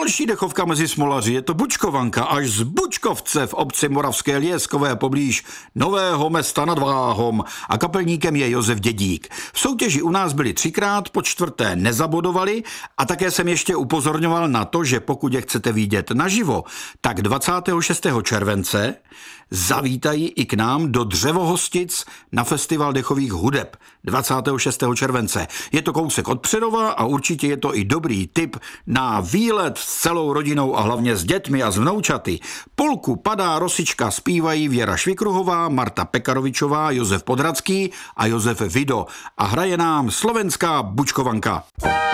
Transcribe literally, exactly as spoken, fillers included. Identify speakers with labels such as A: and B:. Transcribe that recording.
A: Další dechovka mezi smolaři je to Bučkovanka až z Bučkovce v obci Moravské Lieskové poblíž Nového Mesta nad Váhom a kapelníkem je Josef Dědík. V soutěži u nás byli třikrát, po čtvrté nezabodovali a také jsem ještě upozorňoval na to, že pokud je chcete vidět naživo, tak dvacátého šestého července zavítají i k nám do Dřevohostic na festival dechových hudeb dvacátého šestého července. Je to kousek od Přerova a určitě je to i dobrý tip na výlet s celou rodinou a hlavně s dětmi a s vnoučaty. Polku Padá rosička zpívají Věra Švikruhová, Marta Pekarovičová, Josef Podradský a Josef Vido a hraje nám slovenská Bučkovanka.